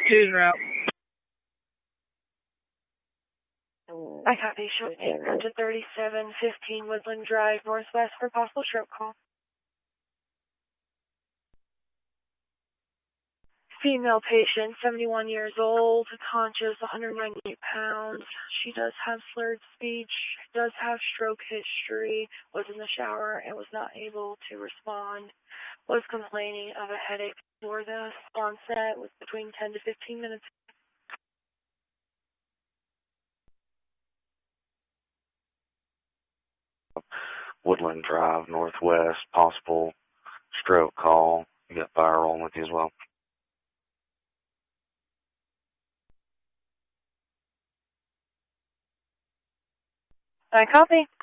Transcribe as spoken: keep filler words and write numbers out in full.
Two's route. I copy. Show eight hundred thirty-seven fifteen Woodland Drive, Northwest for possible stroke call. Female patient, seventy-one years old, conscious, one hundred ninety-eight pounds. She does have slurred speech, does have stroke history, was in the shower and was not able to respond. Was complaining of a headache for the onset with between ten to fifteen minutes. Woodland Drive, Northwest, possible stroke call. You got fire rolling with you as well. I copy.